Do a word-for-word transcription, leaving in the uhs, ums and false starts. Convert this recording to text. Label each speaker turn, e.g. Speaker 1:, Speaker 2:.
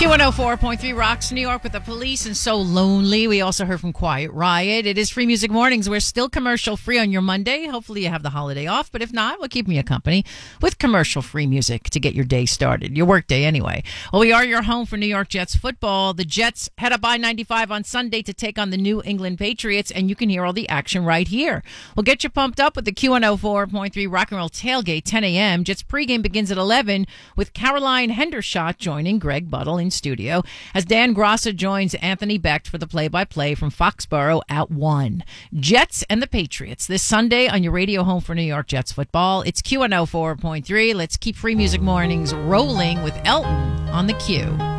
Speaker 1: Q one oh four point three rocks New York with the police and So Lonely. We also heard from Quiet Riot. It is Free Music Mornings. We're still commercial free on your Monday. Hopefully you have the holiday off, but if not, we'll keep you company with commercial free music to get your day started, your work day anyway. Well, we are your home for New York Jets football. The Jets head up I ninety-five on Sunday to take on the New England Patriots, and you can hear all the action right here. We'll get you pumped up with the Q one oh four point three Rock and Roll Tailgate, ten a.m. Jets pregame begins at eleven with Caroline Hendershot joining Greg Buttle in studio as Dan Grossa joins Anthony Becht for the play-by-play from Foxborough at one. Jets and the Patriots this Sunday on your radio home for New York Jets football. It's Q one oh four point three. Let's keep Free Music Mornings rolling with Elton on the Q.